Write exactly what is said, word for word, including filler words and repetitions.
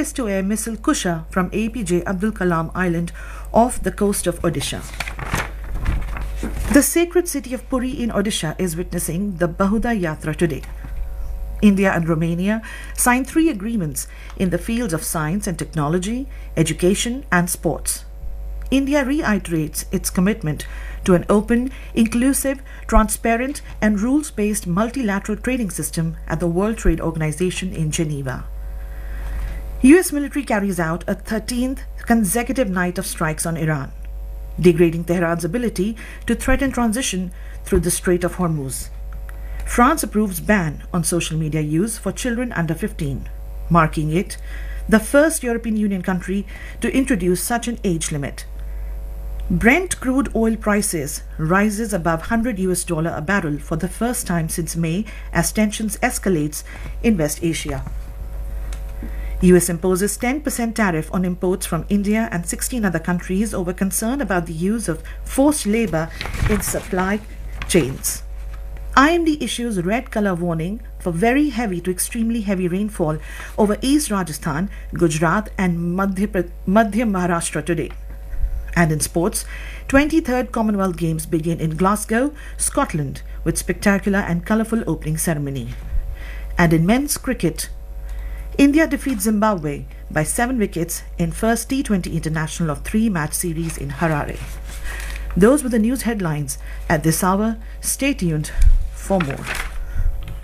surface-to-air missile Kusha from A P J Abdul Kalam Island off the coast of Odisha. The sacred city of Puri in Odisha is witnessing the Bahuda Yatra today. India and Romania signed three agreements in the fields of science and technology, education and sports. India reiterates its commitment to an open, inclusive, transparent and rules-based multilateral trading system at the World Trade Organization in Geneva. U S military carries out a thirteenth consecutive night of strikes on Iran, degrading Tehran's ability to threaten transition through the Strait of Hormuz. France approves ban on social media use for children under fifteen, marking it the first European Union country to introduce such an age limit. Brent crude oil prices rises above one hundred U S dollar a barrel for the first time since May as tensions escalates in West Asia. U S imposes ten percent tariff on imports from India and sixteen other countries over concern about the use of forced labor in supply chains. I M D issues red color warning for very heavy to extremely heavy rainfall over East Rajasthan, Gujarat and Madhya, Madhya Maharashtra today. And in sports, twenty-third Commonwealth Games begin in Glasgow, Scotland, with spectacular and colourful opening ceremony. And in men's cricket, India defeats Zimbabwe by seven wickets in first T twenty international of three-match series in Harare. Those were the news headlines at this hour. Stay tuned for more.